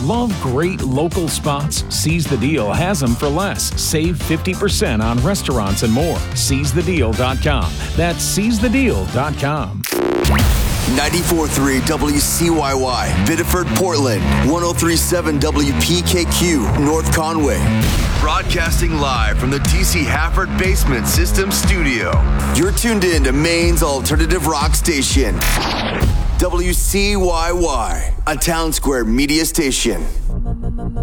Love great local spots? Seize the Deal has them for less. Save 50% on restaurants and more. SeizeTheDeal.com. That's SeizeTheDeal.com. 94.3 WCYY, Biddeford, Portland. 103.7 WPKQ, North Conway. Broadcasting live from the DC Hafford Basement System Studio. You're tuned in to Maine's alternative rock station. WCYY, a Town Square media station.